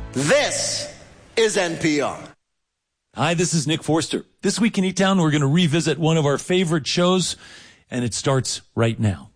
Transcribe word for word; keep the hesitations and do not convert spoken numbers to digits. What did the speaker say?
This is N P R. Hi, this is Nick Forster. This week in E-Town, we're going to revisit one of our favorite shows, and it starts right now.